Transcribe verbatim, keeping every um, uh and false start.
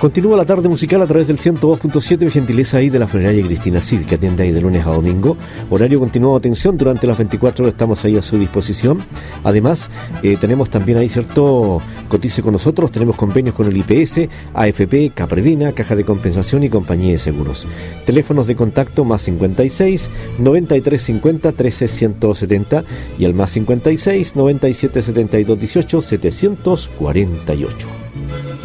Continúa la tarde musical a través del ciento dos punto siete, gentileza ahí de la funeraria Cristina Cid, que atiende ahí de lunes a domingo. Horario continuado de atención durante las veinticuatro horas, estamos ahí a su disposición. Además, eh, tenemos también ahí, cierto, cotice con nosotros, tenemos convenios con el I P S, A F P, Capredina, Caja de Compensación y Compañía de Seguros. Teléfonos de contacto más cincuenta y seis, noventa y tres cincuenta, trece ciento setenta y el más cincuenta y seis, noventa y siete setenta y dos dieciocho, setecientos cuarenta y ocho.